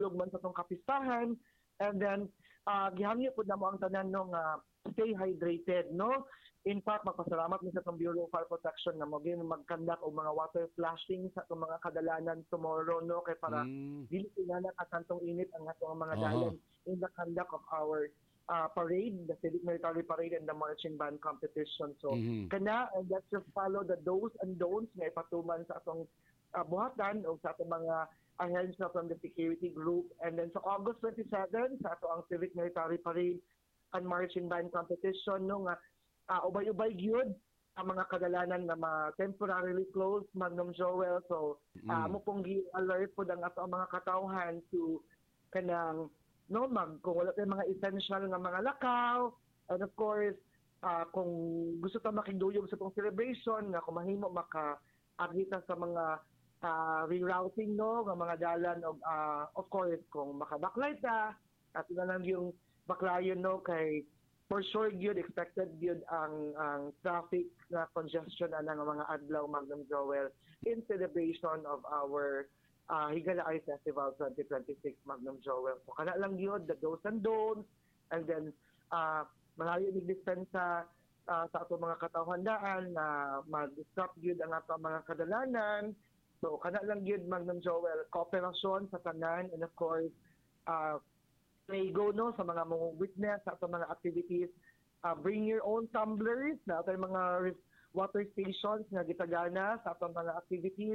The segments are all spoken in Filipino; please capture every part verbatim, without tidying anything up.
makalog man sa tong kapistahan. And then uh, gihangyo pud namo ang tanan no nga stay hydrated, no? In fact, magpasalamat mi sa itong Bureau of Fire Protection na maging mag-conduct o mga water flushing sa itong mga kadalanan tomorrow, no? Kaya para mm. dili sila nakatantong init ang atong mga uh-huh. dalan in the conduct of our uh, parade, the Civic Military Parade and the Marching Band Competition. So, mm-hmm. kana, and let's just follow the do's and don'ts na ipatuman sa atong uh, buhatan o sa atong mga ahensya from the security group. And then sa August twenty-seventh, sa ato ang Civic Military Parade and Marching Band Competition, no nga, Uh, ubay-ubay gyud ang mga kadalanan na ma-temporarily closed, Magnum Joel. So, uh, mm. mo pong gi-alert po ang ato ang mga katawhan to kanang, no, mag, kung wala tayong mga essential nga mga lakaw. And of course, uh, kung gusto ta makiduyog sa itong celebration, nga kung mahimo maka-agita sa mga uh, rerouting, no, ng mga dalan. Of, uh, of course, kung makabaklay ta, at na lang yung baklayon, no, kay for sure, good expected good ang ang traffic na congestion na ng mga adlaw, Magnum Joel, in celebration of our uh, Higalaay Festival twenty twenty-six, Magnum Joel. So kana lang yun, the do's and don'ts, and then uh, malayo ni dispensa uh, sa ato mga katawhandaan na uh, mag-stop yun ang ato mga kadalanan. So kana lang yun, Magnum Joel, kooperasyon sa tanan, and of course, uh, may go no sa mga mga witness sa mga activities. Uh, bring your own tumblers na ato mga water stations na gitagana sa ato mga activities.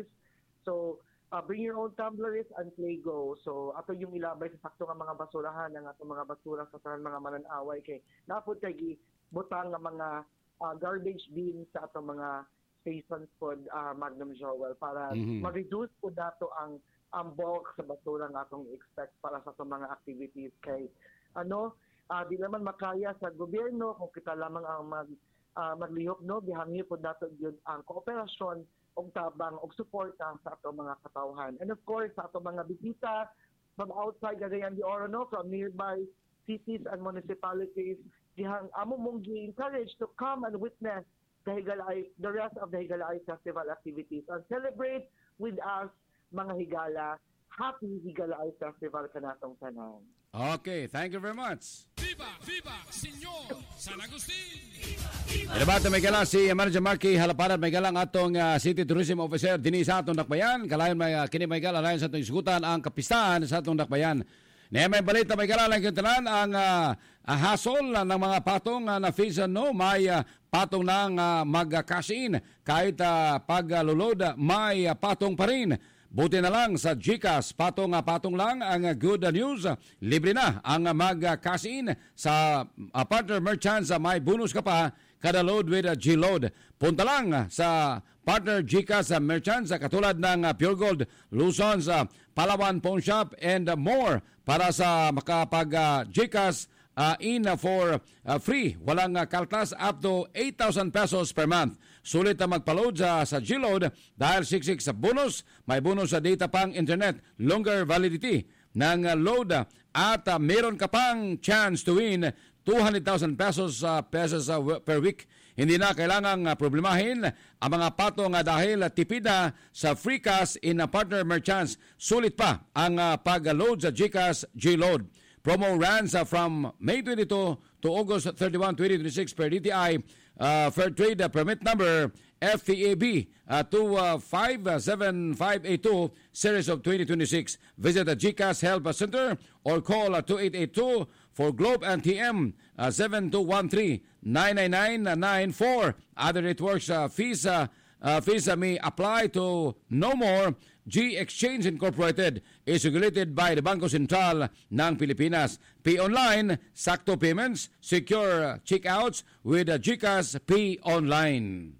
So uh, bring your own tumblers and play go. So ato yung ilabay sa sakto nga mga basurahan ng ato mga basura sa tanan mga mananaway kay napud kay gibutang nga mga uh, garbage bins sa ato mga stations pod, uh, Magnum Joel, para mm-hmm. ma-reduce po dato ang ang bulk sa basura nga atong expect para sa itong mga activities kay ano uh, di naman makaya sa gobyerno kung kita lamang ang mag uh, maglihok no gihangyo pud nato gyud ang kooperasyon og tabang og suporta sa atong mga katawhan, and of course sa atong mga bisita from outside Cagayan de Oro, no, from nearby cities and municipalities, gihang amo mong gi-encourage to come and witness the Higalaay, the rest of the Higalaay Festival activities and celebrate with us mga higala. Happy Higalaay Festival kanatong tanan. Okay, thank you very much. Viva, viva, Senyor San Agustin! Ilabata may gala si Emerge Marky Halaparan, may galang atong uh, City Tourism Officer Dini sa atong Dakbayan. Kalayon may uh, kini may gala layon sa atong isgutan ang kapistahan sa atong Dakbayan. Niya may balita may gala lang kintanan ang uh, uh, hasol uh, ng mga patong uh, na fees no, may uh, patong nang uh, mag-cash in kahit uh, pag-lulod uh, may uh, patong pa rin. Buti na lang sa GCash, patong-patong lang ang good news. Libre na ang mag-cash in sa uh, partner merchants. May bonus ka pa kada load with G-Load. Punta lang sa partner GCash merchants katulad ng Pure Gold, Luzon's, Palawan Pawn Shop, and more para sa makapag-GCash uh, in for uh, free. Walang uh, kaltas up to eight thousand pesos per month. Sulit na magpa-load sa, sa G-Load dahil siksik sa bonus. May bonus sa data pang internet, longer validity ng uh, load at uh, meron ka pang chance to win two hundred thousand pesos, uh, pesos uh, per week. Hindi na kailangang uh, problemahin ang mga patong uh, dahil uh, tipid na sa free cash in uh, partner merchants. Sulit pa ang uh, pag-load sa GCash G-Load. Promo runs uh, from May twenty-two to August thirty-first, twenty twenty-six per D T I uh, Fair Trade uh, Permit Number F T A B uh, two five seven five eight two series of twenty twenty-six. Visit the GCash Help Center or call uh, two eight eight two for Globe and T M uh, seven two one three nine nine nine nine four. Other networks uh, fees uh, uh, fees uh, may apply to no more. G Exchange Incorporated is regulated by the Bangko Sentral ng Pilipinas. Pay online, sakto payments, secure checkouts with GCash Pay Online.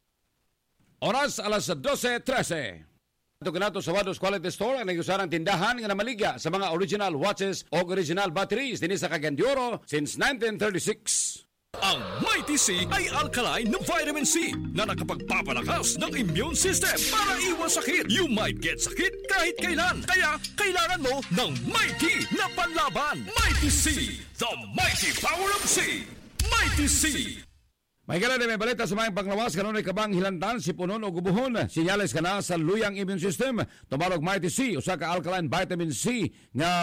Oras alas twelve thirty. Ito kanato sa Wados Quality Store ang nagusarang tindahan nga namaligya sa mga original watches o original batteries din sa Cagayan de Oro since nineteen thirty-six. Ang Mighty C ay alkaline na vitamin C na nakapagpapalakas ng immune system para iwas sakit. You might get sakit kahit kailan. Kaya kailangan mo ng Mighty na panlaban. Mighty C, the mighty power of C. Mighty C. May gala na may balita sa mga panglawas kanunay kabang hilantan si punon o gubuhon. Sinyales ka na sa luyang immune system. Tumarog Mighty C, usa ka alkaline vitamin C nga